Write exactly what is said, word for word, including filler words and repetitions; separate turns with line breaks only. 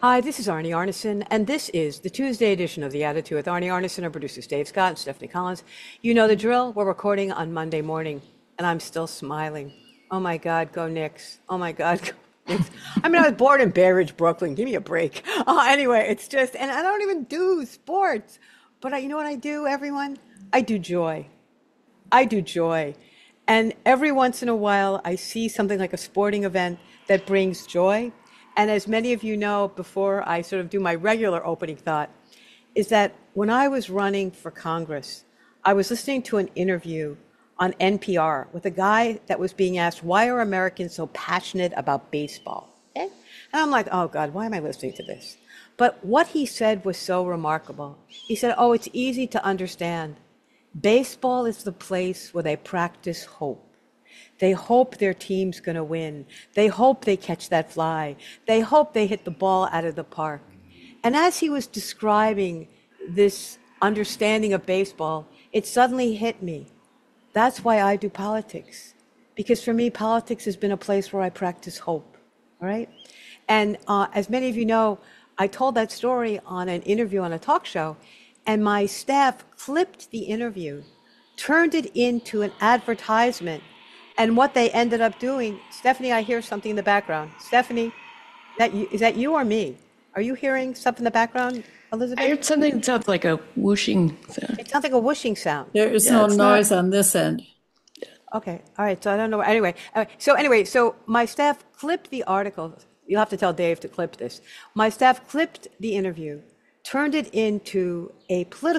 Hi, this is Arnie Arneson, and this is the Tuesday edition of The Attitude with Arnie Arneson. Our producers Dave Scott and Stephanie Collins. You know the drill. We're recording on Monday morning, and I'm still smiling. Oh my God, go Knicks. Oh my God, go Knicks. I mean, I was born in Bay Ridge, Brooklyn. Give me a break. Uh, anyway, it's just, and I don't even do sports. But I, you know what I do, everyone? I do joy. I do joy. And every once in a while, I see something like a sporting event that brings joy. And as many of you know, before I sort of do my regular opening thought, is that when I was running for Congress, I was listening to an interview on N P R with a guy that was being asked, why are Americans so passionate about baseball? Okay? And I'm like, oh God, why am I listening to this? But what he said was so remarkable. He said, oh, it's easy to understand. Baseball is the place where they practice hope. They hope their team's going to win. They hope they catch that fly. They hope they hit the ball out of the park. And as he was describing this understanding of baseball, it suddenly hit me. That's why I do politics. Because for me, politics has been a place where I practice hope, all right? And uh, as many of you know, I told that story on an interview on a talk show, and my staff clipped the interview, turned it into an advertisement. And what they ended up doing, Stephanie, I hear something in the background. Stephanie, that you, is that you or me? Are you hearing stuff in the background,
I
Elizabeth?
heard something that sounds like a whooshing sound.
It sounds like a whooshing sound.
There is
Yeah,
no
it's not.
noise on this end.
Okay, all right, so I don't know. Anyway, uh, so anyway, so my staff clipped the article. You'll have to tell Dave to clip this. My staff clipped the interview, turned it into a political